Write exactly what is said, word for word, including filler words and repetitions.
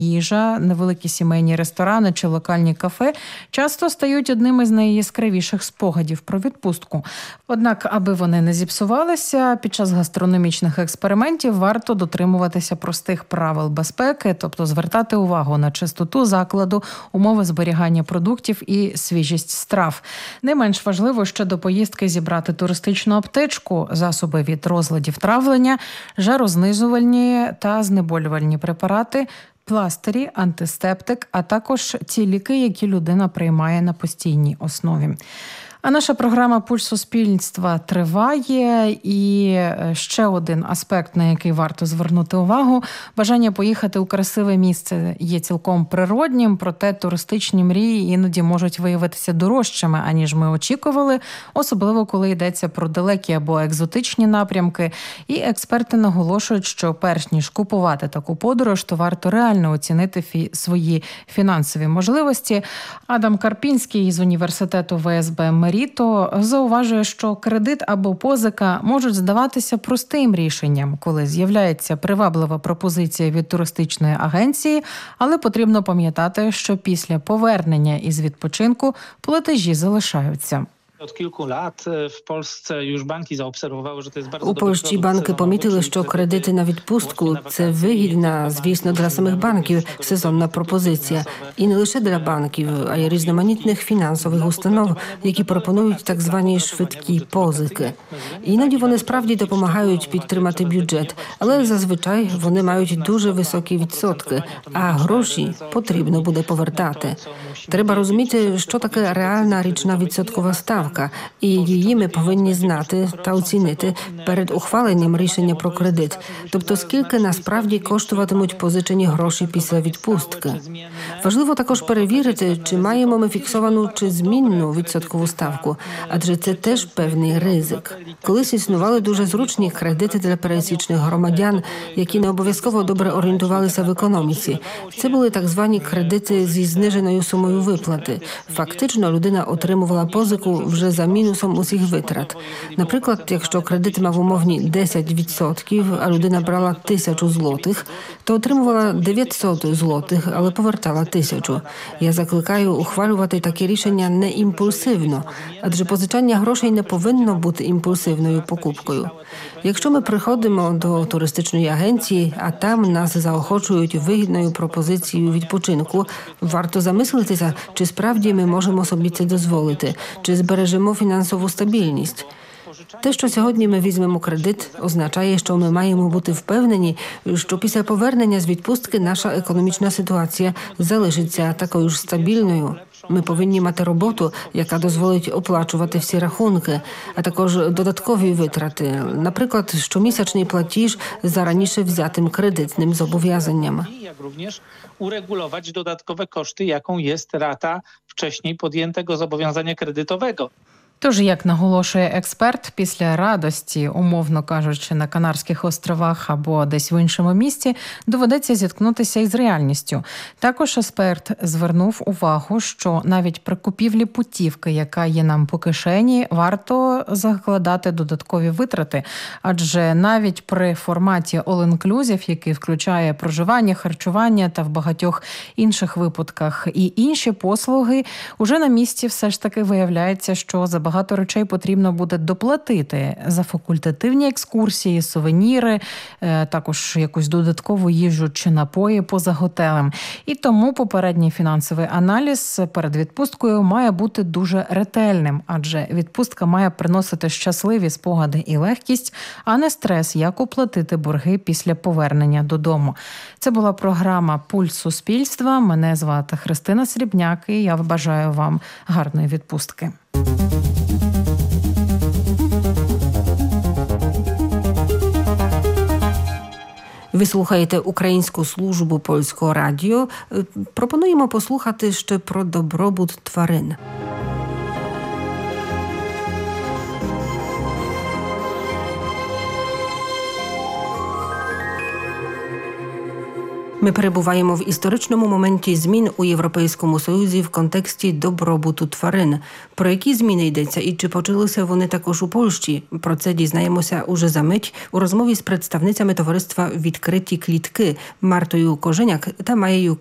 їжа, невеликі сімейні ресторани чи локальні кафе часто стають одним із найяскравіших спогадів про відпустку. Однак, аби вони не зіпсувалися, під час гастрономічних експериментів варто дотримуватися простих правил безпеки, тобто звертати увагу на чистоту закладу, умови зберігання продуктів і свіжість страв. Не менш важливо ще до поїздки зібрати туристичну аптечку, засоби від розладів травлення, жарознижувальні та знеболювальні препарати, пластирі, антисептик, а також ті ліки, які людина приймає на постійній основі. А наша програма «Пульс суспільства» триває, і ще один аспект, на який варто звернути увагу – бажання поїхати у красиве місце є цілком природнім, проте туристичні мрії іноді можуть виявитися дорожчими, аніж ми очікували, особливо коли йдеться про далекі або екзотичні напрямки. І експерти наголошують, що перш ніж купувати таку подорож, то варто реально оцінити фі- свої фінансові можливості. Адам Карпінський з університету В С Б Меріто зауважує, що кредит або позика можуть здаватися простим рішенням, коли з'являється приваблива пропозиція від туристичної агенції, але потрібно пам'ятати, що після повернення із відпочинку платежі залишаються. Od kilku lat w Polsce już banki zaobserwowały, że to jest bardzo У Польщі банки помітили, що кредити на відпустку – це вигідна, звісно, для самих банків сезонна пропозиція. І не лише для банків, а й різноманітних фінансових установ, які пропонують так звані швидкі позики. Іноді вони справді допомагають підтримати бюджет, але зазвичай вони мають дуже високі відсотки, а гроші потрібно буде повертати. Треба розуміти, що таке реальна річна відсоткова ставка, і її ми повинні знати та оцінити перед ухваленням рішення про кредит. Тобто, скільки насправді коштуватимуть позичені гроші після відпустки. Важливо також перевірити, чи маємо ми фіксовану чи змінну відсоткову ставку, адже це теж певний ризик. Колись існували дуже зручні кредити для пересічних громадян, які не обов'язково добре орієнтувалися в економіці. Це були так звані кредити зі зниженою сумою виплати. Фактично, людина отримувала позику вже за мінусом усіх витрат. Наприклад, якщо кредит мав умовні десять відсотків, а людина брала тисячу злотих, то отримувала дев'ятсот злотих, але повертала тисячу. Я закликаю ухвалювати такі рішення не імпульсивно, адже позичання грошей не повинно бути імпульсивною покупкою. Якщо ми приходимо до туристичної агенції, а там нас заохочують вигідною пропозицією відпочинку, варто замислитися, чи справді ми можемо собі це дозволити, чи збережемо фінансову стабільність. Те, що сьогодні ми візьмемо кредит, означає, що ми маємо бути впевнені, що після повернення з відпустки наша економічна ситуація залишиться такою ж стабільною. Ми повинні мати роботу, яка дозволить оплачувати всі рахунки, а також додаткові витрати, наприклад, щомісячний платіж за раніше взятим кредитним зобов'язанням. Jak również uregulować dodatkowe koszty, jaką jest rata wcześniej podjętego zobowiązania kredytowego. Тож, як наголошує експерт, після радості, умовно кажучи, на Канарських островах або десь в іншому місті, доведеться зіткнутися із реальністю. Також експерт звернув увагу, що навіть при купівлі путівки, яка є нам по кишені, варто закладати додаткові витрати. Адже навіть при форматі all-inclusive, який включає проживання, харчування та в багатьох інших випадках і інші послуги, уже на місці все ж таки виявляється, що за багато речей потрібно буде доплатити за факультативні екскурсії, сувеніри, також якусь додаткову їжу чи напої поза готелем. І тому попередній фінансовий аналіз перед відпусткою має бути дуже ретельним, адже відпустка має приносити щасливі спогади і легкість, а не стрес, як оплатити борги після повернення додому. Це була програма «Пульс суспільства». Мене звати Христина Срібняк, і я бажаю вам гарної відпустки. Ви слухаєте Українську службу Польського радіо. Пропонуємо послухати ще про добробут тварин. Ми перебуваємо в історичному моменті змін у Європейському Союзі в контексті добробуту тварин. Про які зміни йдеться і чи почалися вони також у Польщі? Про це дізнаємося уже за мить у розмові з представницями товариства «Відкриті клітки» Мартою Коженяк та Маєю